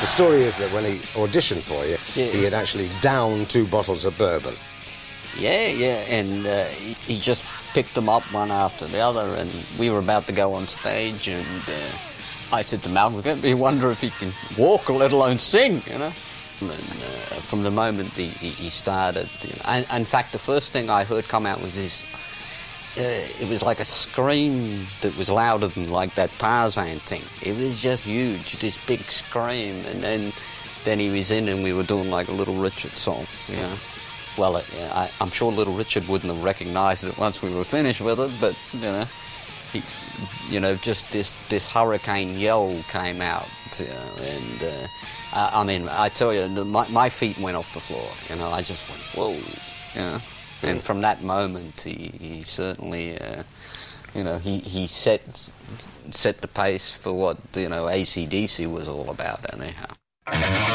The story is that when he auditioned for you, Yeah. he had actually downed 2 bottles of bourbon. Yeah, and he just picked them up one after the other, and we were about to go on stage, and I said to Malcolm, "We wonder if he can walk, or let alone sing," you know. And from the moment he started, you know, and in fact, the first thing I heard come out was this. It was like a scream that was louder than like that Tarzan thing. It was just huge, this big scream, and then he was in, and we were doing like a Little Richard song, you know. Well, I'm sure Little Richard wouldn't have recognised it once we were finished with it, but, just this hurricane yell came out, and I mean, I tell you, my feet went off the floor, you know, I just went, whoa, you know. And from that moment, he certainly, he set the pace for what, AC/DC was all about, anyhow.